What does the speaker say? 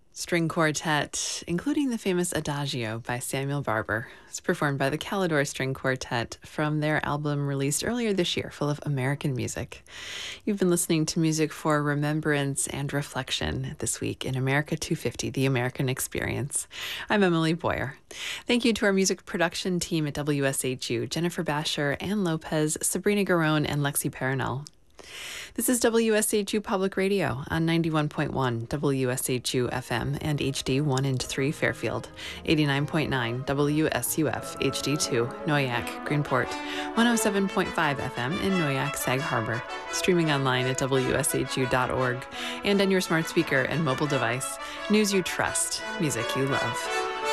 String Quartet, including the famous Adagio by Samuel Barber. It's performed by the Calidor String Quartet from their album released earlier this year, full of American music. You've been listening to music for remembrance and reflection this week in America 250, The American Experience. I'm Emily Boyer. Thank you to our music production team at WSHU, Jennifer Basher, Ann Lopez, Sabrina Garone, and Lexi Paranel. This is WSHU Public Radio on 91.1 WSHU FM and HD 1 and 3 Fairfield, 89.9 WSUF HD2 Noyak, Greenport, 107.5 FM in Noyak, Sag Harbor, streaming online at WSHU.org and on your smart speaker and mobile device. News you trust, music you love.